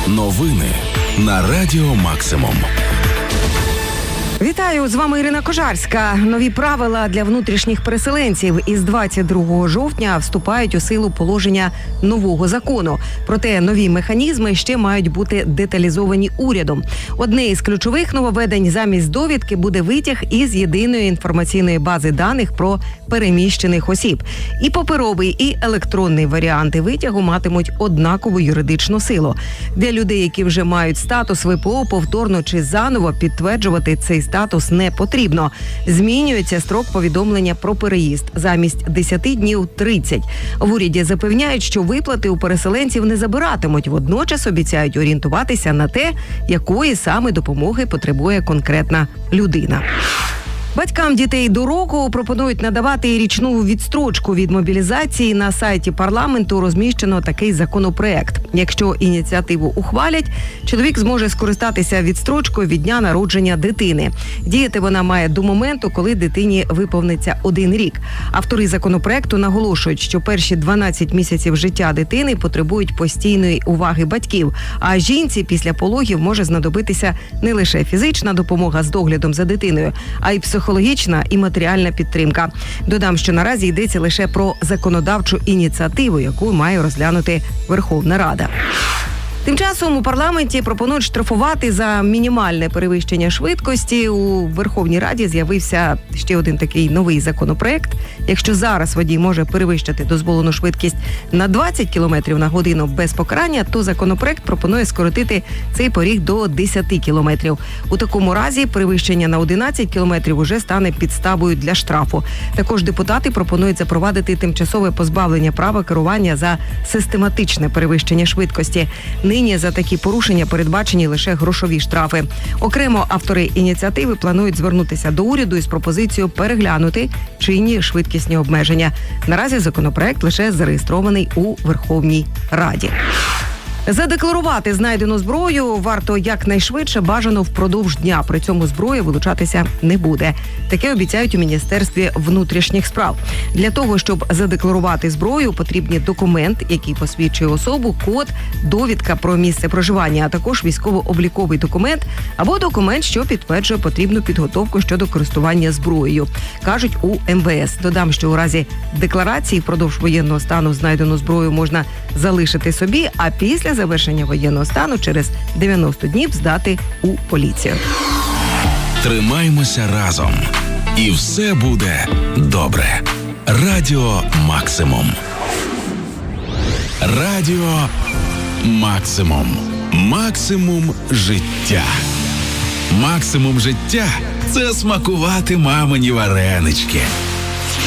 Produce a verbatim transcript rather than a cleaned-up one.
Новини на Радіо Максимум. Вітаю, з вами Ірина Кожарська. Нові правила для внутрішніх переселенців із двадцять другого жовтня вступають у силу положення нового закону. Проте нові механізми ще мають бути деталізовані урядом. Одне із ключових нововведень замість довідки буде витяг із єдиної інформаційної бази даних про переміщених осіб. І паперовий, і електронний варіанти витягу матимуть однакову юридичну силу. Для людей, які вже мають статус ВПО, повторно чи заново підтверджувати цей статус не потрібно. Змінюється строк повідомлення про переїзд. Замість десяти днів – тридцять. В уряді запевняють, що виплати у переселенців не забиратимуть. Водночас обіцяють орієнтуватися на те, якої саме допомоги потребує конкретна людина. Батькам дітей до року пропонують надавати річну відстрочку від мобілізації. На сайті парламенту розміщено такий законопроект. Якщо ініціативу ухвалять, чоловік зможе скористатися відстрочкою від дня народження дитини. Діяти вона має до моменту, коли дитині виповниться один рік. Автори законопроекту наголошують, що перші дванадцять місяців життя дитини потребують постійної уваги батьків, а жінці після пологів може знадобитися не лише фізична допомога з доглядом за дитиною, а й психологічна. Психологічна і матеріальна підтримка. Додам, що наразі йдеться лише про законодавчу ініціативу, яку має розглянути Верховна Рада. Тим часом у парламенті пропонують штрафувати за мінімальне перевищення швидкості. У Верховній Раді з'явився ще один такий новий законопроект. Якщо зараз водій може перевищити дозволену швидкість на двадцять кілометрів на годину без покарання, то законопроект пропонує скоротити цей поріг до десяти кілометрів. У такому разі перевищення на одинадцять кілометрів уже стане підставою для штрафу. Також депутати пропонують запровадити тимчасове позбавлення права керування за систематичне перевищення швидкості. Нині за такі порушення передбачені лише грошові штрафи. Окремо автори ініціативи планують звернутися до уряду із пропозицією переглянути чинні швидкісні обмеження. Наразі законопроект лише зареєстрований у Верховній Раді. Задекларувати знайдену зброю варто якнайшвидше, бажано впродовж дня. При цьому зброя вилучатися не буде. Таке обіцяють у Міністерстві внутрішніх справ. Для того, щоб задекларувати зброю, потрібні документ, який посвідчує особу, код, довідка про місце проживання, а також військово-обліковий документ або документ, що підтверджує потрібну підготовку щодо користування зброєю, кажуть у ем ве ес. Додам, що у разі декларації впродовж воєнного стану знайдену зброю можна залишити собі, а після завершення воєнного стану через дев'яносто днів здати у поліцію. Тримаймося разом. І все буде добре. Радіо Максимум. Радіо Максимум. Максимум життя. Максимум життя – це смакувати мамині варенички.